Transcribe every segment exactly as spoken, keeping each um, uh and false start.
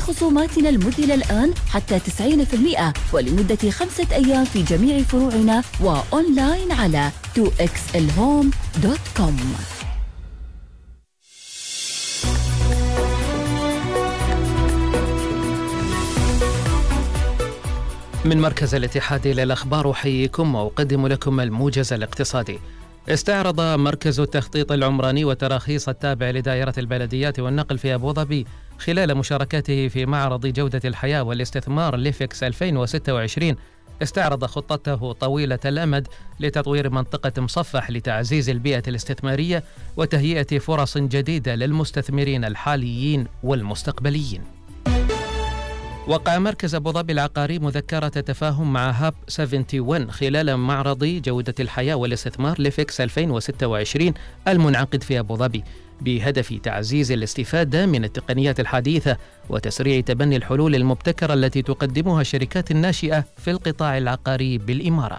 بخصوماتنا المذهلة الآن حتى تسعين بالمئة ولمدة خمسة أيام في جميع فروعنا وأونلاين على تو إكس إل هوم دوت كوم. من مركز الاتحاد إلى الأخبار، أحييكم وأقدم لكم الموجز الاقتصادي. استعرض مركز التخطيط العمراني والتراخيص التابع لدائرة البلديات والنقل في أبو ظبي خلال مشاركته في معرض جودة الحياة والاستثمار ليفكس ألفين وستة وعشرين استعرض خطته طويلة الأمد لتطوير منطقة مصفح لتعزيز البيئة الاستثمارية وتهيئة فرص جديدة للمستثمرين الحاليين والمستقبليين. وقع مركز أبو ظبي العقاري مذكرة تفاهم مع هاب واحد وسبعين خلال معرض جودة الحياة والاستثمار ليفكس ألفين وستة وعشرين المنعقد في أبو ظبي بهدف تعزيز الاستفادة من التقنيات الحديثة وتسريع تبني الحلول المبتكرة التي تقدمها الشركات الناشئة في القطاع العقاري بالإمارة.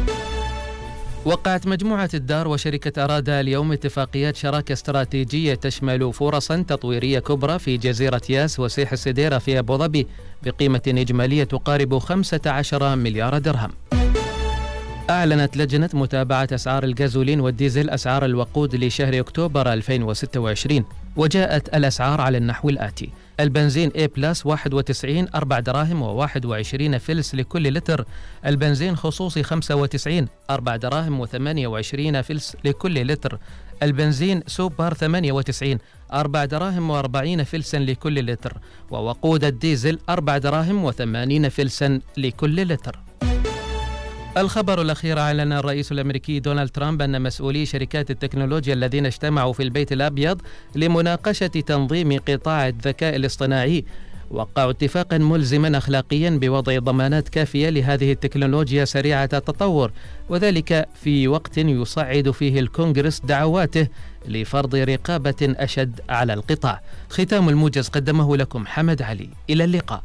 وقعت مجموعة الدار وشركة أرادا اليوم اتفاقيات شراكة استراتيجية تشمل فرصا تطويرية كبرى في جزيرة ياس وسيح السديرة في أبو ظبي بقيمة إجمالية تقارب خمسة عشر مليار درهم. أعلنت لجنة متابعة أسعار الغازولين والديزل أسعار الوقود لشهر أكتوبر ألفين وستة وعشرين، وجاءت الأسعار على النحو الآتي: البنزين A بلس واحد وتسعين أربع دراهم وواحد وعشرين فلس لكل لتر، البنزين خصوصي خمسة وتسعين أربع دراهم وثمانية وعشرين فلس لكل لتر، البنزين سوبر ثمانية وتسعين أربع دراهم وأربعين فلسا لكل لتر، ووقود الديزل أربع دراهم وثمانين فلسا لكل لتر. الخبر الأخير: أعلن الرئيس الأمريكي دونالد ترامب أن مسؤولي شركات التكنولوجيا الذين اجتمعوا في البيت الأبيض لمناقشة تنظيم قطاع الذكاء الاصطناعي وقعوا اتفاقا ملزما أخلاقيا بوضع ضمانات كافية لهذه التكنولوجيا سريعة التطور، وذلك في وقت يصعد فيه الكونغرس دعواته لفرض رقابة أشد على القطاع. ختام الموجز قدمه لكم حمد علي. إلى اللقاء.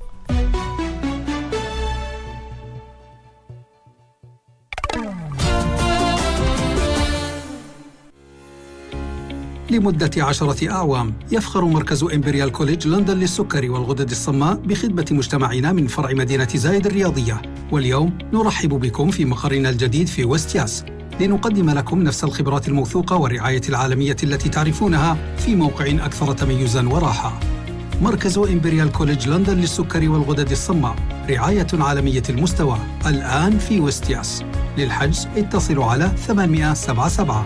لمدة عشرة أعوام يفخر مركز إمبريال كوليدج لندن للسكري والغدد الصماء بخدمة مجتمعنا من فرع مدينة زايد الرياضية، واليوم نرحب بكم في مقرنا الجديد في ويست ياس لنقدم لكم نفس الخبرات الموثوقة والرعاية العالمية التي تعرفونها في موقع أكثر تميزاً وراحة. مركز إمبريال كوليدج لندن للسكري والغدد الصماء، رعاية عالمية المستوى، الآن في ويست ياس. للحجز اتصلوا على ثمانمئة سبعة سبعة.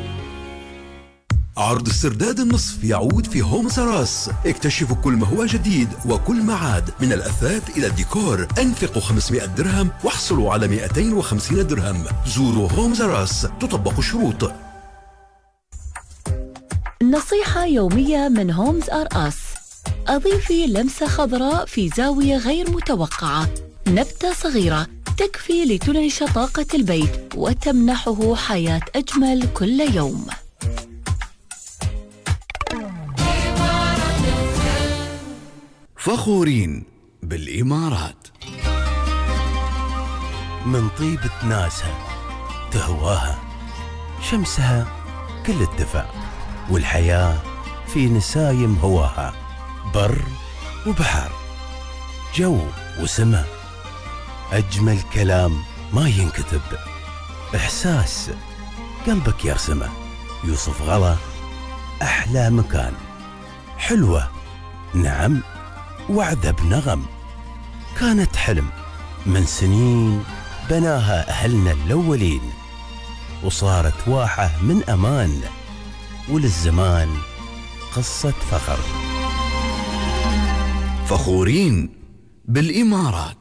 عرض السرداد النصف يعود في هوم سراس. اكتشفوا كل ما هو جديد وكل ما عاد، من الأثاث إلى الديكور. أنفقوا خمسمئة درهم واحصلوا على مئتين وخمسين درهم. زوروا هوم سراس، تطبق الشروط. نصيحة يومية من هومز آر أس: أضيفي لمسة خضراء في زاوية غير متوقعة. نبتة صغيرة تكفي لتنعش طاقة البيت وتمنحه حياة أجمل كل يوم. فخورين بالإمارات، من طيبة ناسها تهواها، شمسها كل الدفء، والحياة في نسايم هواها، بر وبحر، جو وسماء. أجمل كلام ما ينكتب، إحساس قلبك يرسمه. يوسف غلا، أحلى مكان، حلوة نعم وعدة بنغم، كانت حلم من سنين بناها أهلنا الأولين، وصارت واحة من أمان، وللزمان قصة فخر. فخورين بالإمارات.